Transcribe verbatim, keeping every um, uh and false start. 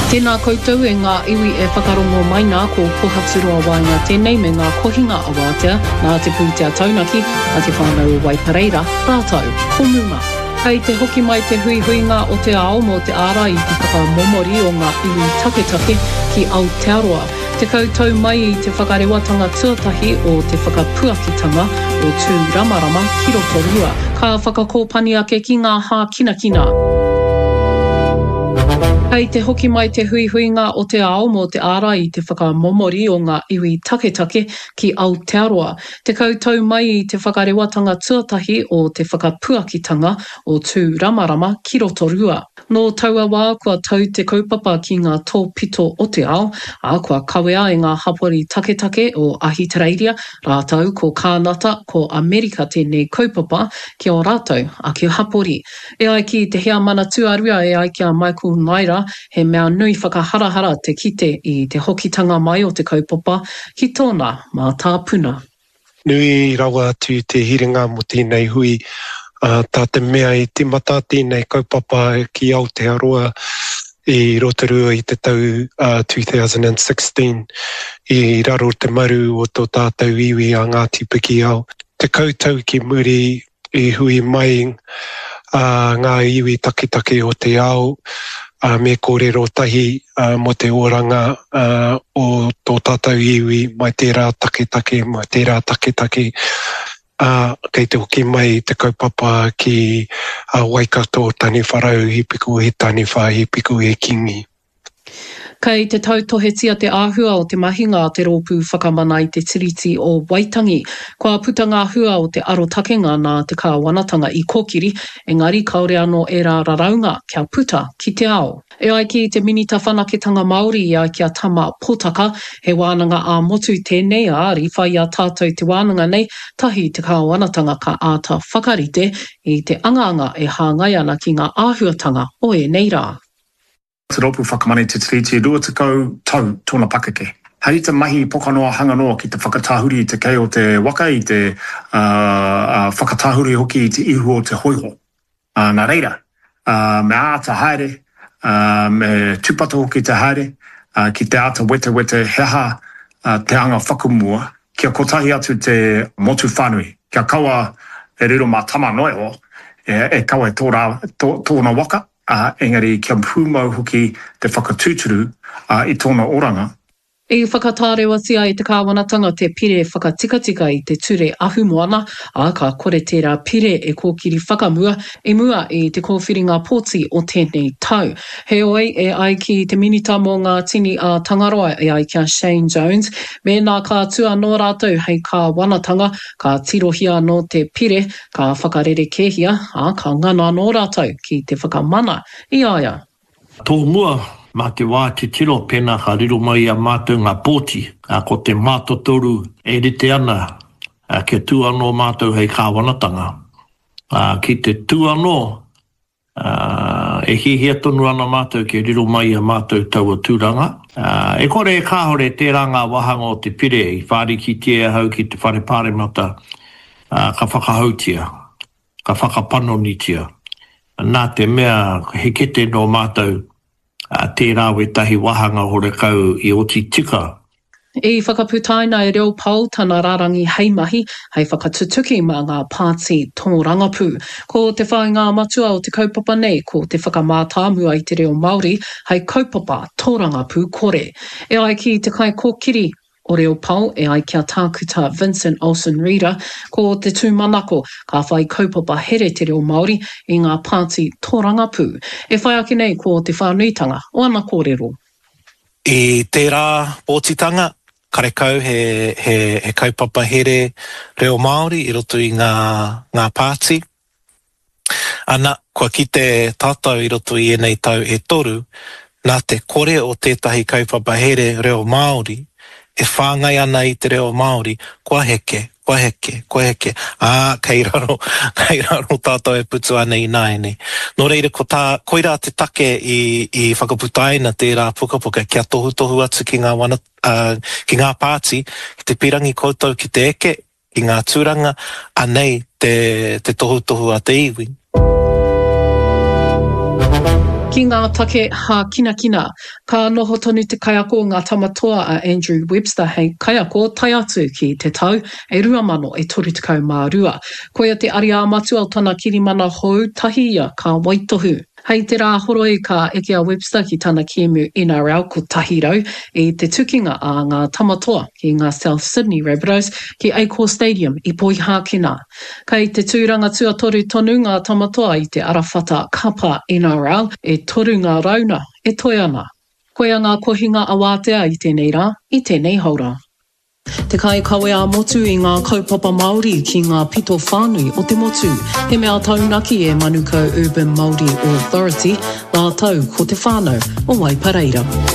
Tēnā koutou e ngā iwi e whakarongo mai nā ko pohaturo wāinga tēnei me ngā kohinga a wātea nā te pūtea taunaki a te whānau o Waipareira, rātau, ko munga. Kei te hoki mai te hui huinga o te ao mo te ara i te whakamomori o ngā iwi taketake ki Aotearoa. Te koutou mai i te whakarewatanga tuatahi o te whakapuakitanga o tū Ramarama ki Rotorua. Ka whakakōpani ake ki ngā hā kinakina. Kei te hoki mai te hui huinga o te ao mo te ara i te whakamomori o ngā iwi taketake ki Aotearoa. Te koutou mai i te whakarewatanga tuatahi o te whakapuakitanga o tū Ramarama ki Rotorua. No taua wā kua tau te kaupapa ki ngā tōpito o te ao, a kua kawea e ngā hapori taketake o Ahitereiria, rātau ko Kānata, ko Amerika tēnei kaupapa ki o rātau a ki hapori. E ai ki te hea mana tuarua e ai ki a Michael Naira, he mea nui whakaharahara te kite i te hokitanga mai o te kaupapa ki tōna mā tāpuna. Nui rawa atu te hiringa mo tēnei hui, uh, tā te mea i te mata tēnei kaupapa ki Aotearoa i Rotorua i te tau uh, two thousand sixteen i raro te maru o tō tātou iwi a Ngāti Piki au. Te koutou ki muri i hui mai uh, ngā iwi takitake o te ao, Uh, me kōrero tahi uh, mo te oranga uh, o tō tātou iwi mai tērā taketake, mai tērā taketake. Uh, kei te hoki mai te kaupapa ki uh, Waikato tani wharau hipiku he tani wha hipiku he kingi. Kei te tautohetia te āhua o te mahinga a te rōpū whakamana i te tiriti o Waitangi. Kua puta ngā hua o te arotakenga nā te kāwanatanga i Kōkiri, engari kaore anō e rā raraunga kia puta ki te ao. E ai ki te minita whanaketanga Māori i ai ki a Tama Potaka, he wānanga a motu tēnei a ari whai a tātou te wānanga nei, tahi te kāwanatanga ka āta whakarite i te angaanga e hāngai ana ki ngā āhuatanga o e nei rā. Te rōpū whakamane te tiriti rua te kau tau tōna pakeke. Hari te mahi pokanoa hanganoa ki te whakatahuri te kei o te waka i te uh, uh, whakatahuri hoki i te ihu o te hoiho. Uh, nā reira, uh, me āta haere, uh, me tūpata hoki te haere, uh, ki te āta wete wete heha uh, te anga whakumua, kia kotahi atu te motu whanui, kia kaua e riro mā tama noeo, e, e kaua e tōra, tō, tōna waka, Uh, engari kia pūmau hoki te whakatūturu uh, i tōna oranga. I whakatārewatia i te kāwanatanga te pire whakatikatika i te ture ahumoana, a ka kore tērā pire e kōkiri whakamua, e mua i te kōwhiringa pōti o tēnei tau. He oi e ai ki te minita mō ngā tini a Tangaroa e ai kia Shane Jones, me nā ka tua no rātou hei ka wanatanga, ka tirohia no te pire, ka whakarere kehia, a ka ngana no rātou ki te whakamana i aia. Tō mua, mā te wā te tiro pēnā ka riro mai a mātou ngā pōti, a ko te mātotoru e rite ana, a ke tū anō mātou hei kāwanatanga. A ki te tū anō, e hihia tonu ana mātou ke riro mai a mātou taua tūranga. A, e kore e kāhore tērā ngā wahanga o te pire, i whāri ki te hau ki te whare pāremata, a, ka whakahautia, ka whakapanonitia. Nā te mea he kete no mātou, a tērā we tahi wahanga hore kau i oti tika. I whakaputaina e reo pau tana rarangi heimahi, hei whakatutuki mā ngā pāti tō rangapū. Ko te whai ngā matua o te kaupapa nei, ko te whakamātāmua i te reo Māori, hei kaupapa tō rangapū kore. E ai ki te kai kōkiri, o reo pau e ai kia tākuta Vincent Olsen Reader, ko te tūmanako ka whai kaupapa here te reo Māori i ngā pāti tō rangapū. E whai ake nei ko te whānuitanga o ana kōrero. I tērā pōtitanga, karekau he, he, he kaupapa here reo Māori i roto i ngā, ngā pāti. Ana, kua ki te tātou i roto i enei tau e toru, nā te kore o tētahi kaupapa here reo Māori, e whāngai ana i te reo Māori, kua heke, kua heke, kua heke. Ā, kei raro, kei raro tātou e putu ana i nāene. Nō reira, ko tā, koira te take i, i whakaputaina tērā pukapuka, kia tohu tohu atu ki ngā, wana, uh, ki ngā pāti, ki te pirangi koutou ki te eke, ki ngā tūranga, anei te, te tohu tohu a te iwi. Ki ngā take ha kina kina, ka noho tonu te kaiako ngā tamatoa a Andrew Webster hei kaiako tai atu ki te tau e rua mano e toru tekau mā rua. Koia te ari āmatu au tana kirimana hou tahi ia ka waitohu. Hei te rā horoi ka eke a Webster ki tana kiemu N R L ko Tahirau e te tukinga a ngā tamatoa ki ngā South Sydney Rabbitohs ki Accor Stadium i Poihākina. Kei te tūranga tuatoru tonu ngā tamatoa i te Arawhata Kapa N R L e toru ngā rauna e toi ana. Koia ngā kohinga a wātea i tēnei rā, i tēnei haura. Te kai kawe a motu i ngā kaupapa Māori ki ngā pito whānui o te motu. He mea taunaki e Manukau Urban Māori Authority, ngā tau ko te whānau o Waipareira.